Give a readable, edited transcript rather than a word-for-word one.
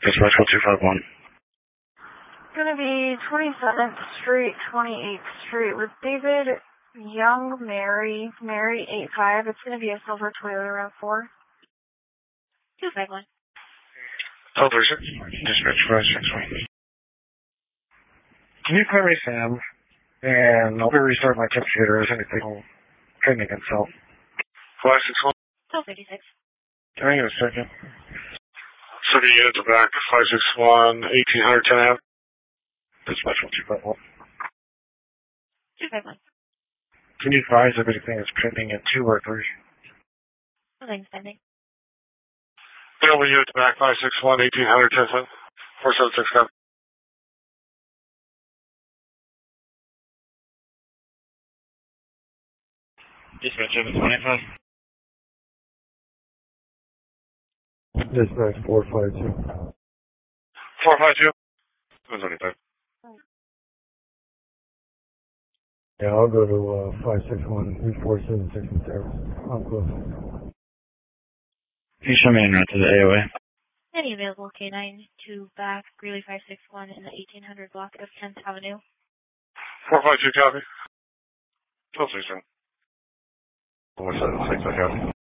Dispatch 1251. It's going to be 27th Street, 28th Street with David Young, Mary 85. It's going to be a silver Toyota RAV4. 251. Oh, 36. Dispatch 561. Can you call me Sam? And I'll restart my computer as anything will training itself. 561. 1236. Hang on a second. City units are back. 561, 1810 Ave. Dispatch 1251. 251. Can you advise if anything is pending at 2 or 3? Nothing's pending. Double units back. 561, 1810 4767. Dispatch 725. Dispatch 452. 452. 725. Yeah, I'll go to 561 3476 in service. I'm close. Can you show me en route to the AOA? Any available K9 to back Greeley 561 in the 1800 block of 10th Avenue. 452 copy. 1267. 476 copy.